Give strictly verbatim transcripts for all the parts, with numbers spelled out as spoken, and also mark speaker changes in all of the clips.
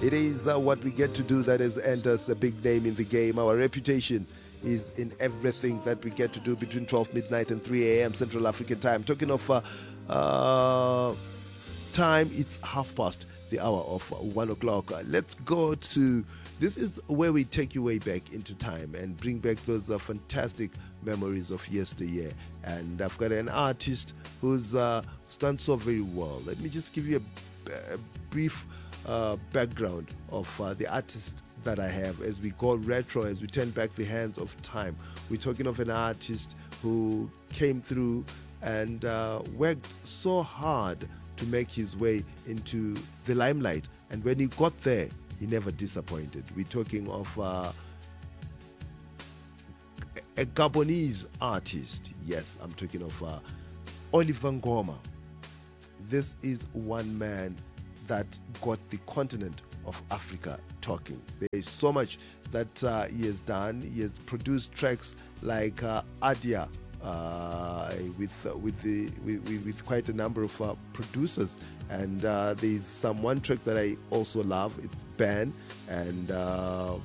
Speaker 1: It is uh, what we get to do that has earned us a big name in the game. Our reputation is in everything that we get to do between twelve midnight and three a.m. Central African time. Talking of uh, uh, time, it's half past the hour of one o'clock. Uh, let's go to, this is where we take you way back into time and bring back those uh, fantastic memories of yesteryear. And I've got an artist who's uh, done so very well. Let me just give you a, a brief uh, background of uh, the artist that I have as we go retro, as we turn back the hands of time. We're talking of an artist who came through and uh, worked so hard to make his way into the limelight, and when he got there, he never disappointed. We're talking of uh, a Gabonese artist. Yes, I'm talking of uh, Oliver Ngoma. This is one man that got the continent of Africa talking. There is so much that uh, he has done. He has produced tracks like uh, Adia, Uh, with uh, with the with, with quite a number of uh, producers, and uh, there's some one track that I also love. It's Ban, and uh,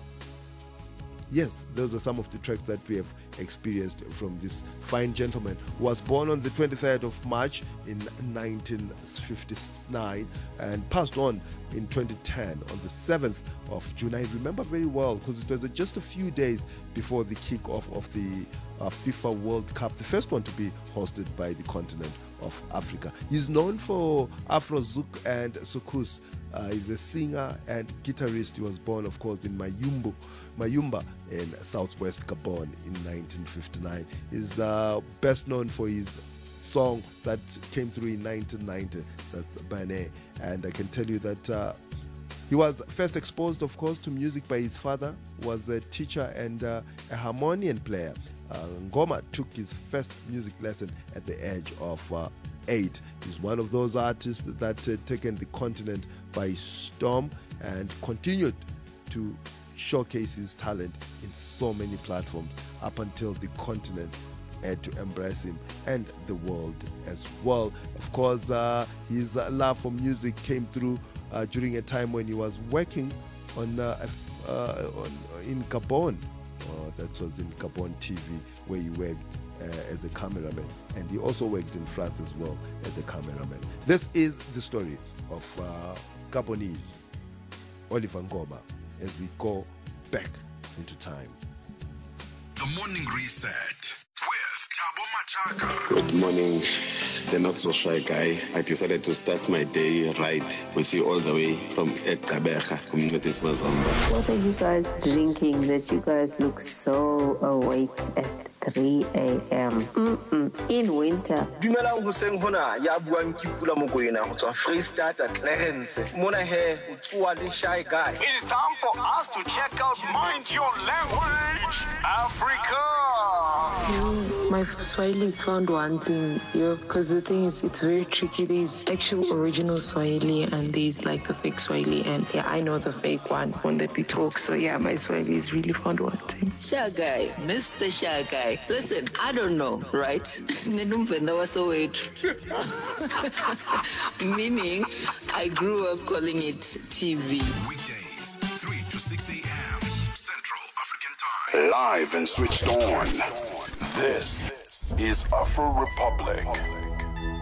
Speaker 1: yes, those are some of the tracks that we have experienced from this fine gentleman who was born on the twenty-third of March in nineteen fifty-nine and passed on in twenty ten on the seventh of June. I remember very well because it was just a few days before the kick-off of the uh, FIFA World Cup, the first one to be hosted by the continent of Africa. He's known for Afro Zouk and Soukous. Uh, he's a singer and guitarist. He was born, of course, in Mayumbu, Mayumba in southwest Gabon in nineteen fifty-nine. He's uh, best known for his song that came through in nineteen ninety, that's Bane. And I can tell you that uh, he was first exposed, of course, to music by his father, was a teacher and uh, a harmonium player. Uh, Ngoma took his first music lesson at the age of uh, eight. He's one of those artists that uh, taken the continent by storm and continued to showcase his talent in so many platforms up until the continent had to embrace him, and the world as well. Of course, uh, his uh, love for music came through uh, during a time when he was working on, uh, uh, on in Gabon. Uh, that was in Gabon T V, where he worked uh, as a cameraman, and he also worked in France as well as a cameraman. This is the story of uh, Gabonese Oliver Ngoma as we go back into time.
Speaker 2: The Morning Reset with Thabo Machaka.
Speaker 3: Good morning, the not so shy guy. I decided to start my day right with you all the way from Ekabeja, Community Mazomba.
Speaker 4: What are you guys drinking that you guys look so awake at three a.m. Mm-mm. in winter?
Speaker 5: Dumelang hoseng hona ya buang ke Pula Mokoena go tswa Freestata Clarence. Mona he o tswa le shy guy.
Speaker 6: It's time for us to check out Mind Your Language Africa.
Speaker 7: My Swahili is found wanting, yo, because the thing is, it's very tricky. There's actual original Swahili and there's like the fake Swahili, and yeah, I know the fake one when they be talk. So yeah, my Swahili is really found wanting.
Speaker 8: Shy guy, Mister Shy guy. Listen, I don't know, right? Meaning, I grew up calling it T V.
Speaker 2: Weekdays, three to six a.m. Central African Time.
Speaker 6: Live and switched on. This is Afro Republic.